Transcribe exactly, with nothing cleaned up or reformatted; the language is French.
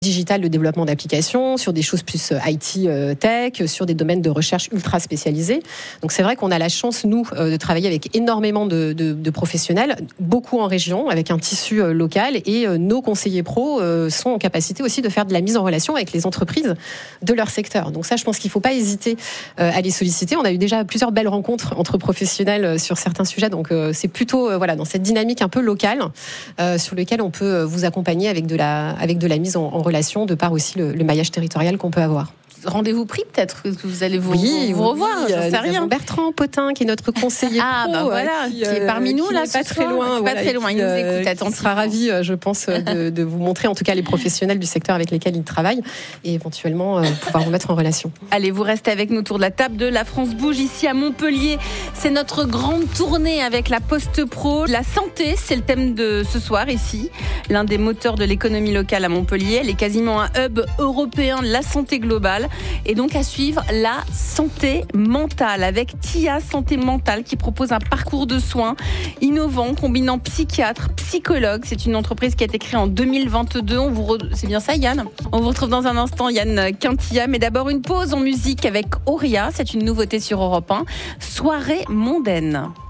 digital, le développement d'applications, sur des choses plus I T euh, tech, sur des domaines de recherche ultra spécialisés. Donc c'est vrai qu'on a la chance, nous, euh, de travailler avec énormément de, de, de professionnels, beaucoup en région, avec un tissu euh, local, et euh, nos conseillers pros euh, sont en capacité aussi de faire de la mise en relation avec les entreprises de leur secteur. Donc ça, je pense qu'il ne faut pas hésiter euh, à les solliciter. On a eu déjà plusieurs belles rencontres entre professionnels euh, sur certains sujets, donc euh, c'est plutôt euh, voilà, dans cette dynamique un peu locale euh, sur lequel on peut vous accompagner avec de la, avec de la mise en, en relation, de par aussi le, le maillage territorial qu'on peut avoir. Rendez-vous pris, peut-être que vous allez vous, oui, vous revoir, oui, j'en sais rien. Bertrand Potin, qui est notre conseiller ah, pro, bah voilà, qui, qui est parmi nous qui là, n'est pas ce très soir, loin, pas voilà, très loin. Qui, il nous écoute attentivement. Il sera ravi, je pense, de, de vous montrer, en tout cas les professionnels du secteur avec lesquels il travaille, et éventuellement euh, pouvoir vous mettre en relation. Allez, vous restez avec nous autour de la table de La France Bouge ici à Montpellier. C'est notre grande tournée avec la Poste Pro. La santé, c'est le thème de ce soir ici. L'un des moteurs de l'économie locale à Montpellier. Elle est quasiment un hub européen de la santé globale. Et donc à suivre la santé mentale avec Tia Santé Mentale qui propose un parcours de soins innovant combinant psychiatre, psychologue. C'est une entreprise qui a été créée en deux mille vingt-deux. On vous re... C'est bien ça, Yann ? On vous retrouve dans un instant, Yann Quintia. Mais d'abord une pause en musique avec Auria. C'est une nouveauté sur Europe un. Soirée mondaine.